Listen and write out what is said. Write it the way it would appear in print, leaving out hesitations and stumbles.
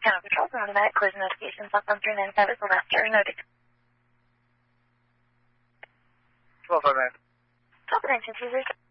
Channel Control from automatic collision notifications off on 397 Sylvester. Noted. 1259. 1219 Caesars.